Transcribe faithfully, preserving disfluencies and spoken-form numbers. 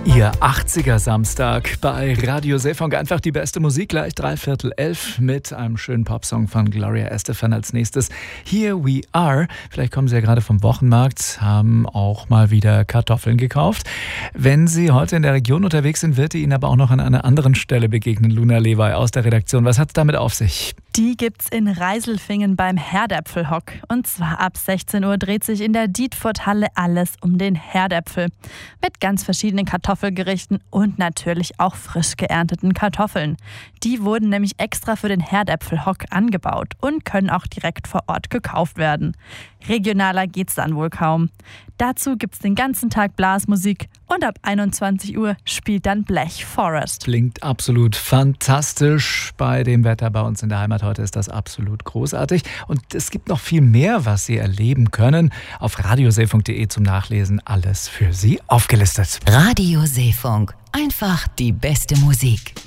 Ihr achtziger-Samstag bei Radio Seefunk. Einfach die beste Musik, gleich dreiviertel elf mit einem schönen Popsong von Gloria Estefan als nächstes. Here We Are. Vielleicht kommen Sie ja gerade vom Wochenmarkt, haben auch mal wieder Kartoffeln gekauft. Wenn Sie heute in der Region unterwegs sind, wird Ihnen aber auch noch an einer anderen Stelle begegnen. Luna Lewey aus der Redaktion. Was hat es damit auf sich? Die gibt's in Reiselfingen beim Herdäpfelhock. Und zwar ab sechzehn Uhr dreht sich in der Dietfurt-Halle alles um den Herdäpfel. Mit ganz verschiedenen Kartoffelgerichten und natürlich auch frisch geernteten Kartoffeln. Die wurden nämlich extra für den Herdäpfelhock angebaut und können auch direkt vor Ort gekauft werden. Regionaler geht's dann wohl kaum. Dazu gibt's den ganzen Tag Blasmusik und ab einundzwanzig Uhr spielt dann Blech Forest. Klingt absolut fantastisch. Bei dem Wetter bei uns in der Heimat heute ist das absolut großartig. Und es gibt noch viel mehr, was Sie erleben können. Auf radioseefunk punkt de zum Nachlesen alles für Sie aufgelistet. Radio Seefunk. Einfach die beste Musik.